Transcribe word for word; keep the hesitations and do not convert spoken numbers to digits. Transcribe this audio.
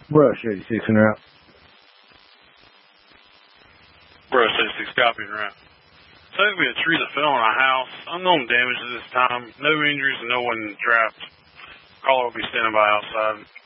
Brush eighty-six and route. Brush eighty-six, copy and route. So it'll be a tree that fell on a house. Unknown damage at this time. No injuries and no one trapped. Caller will be standing by outside.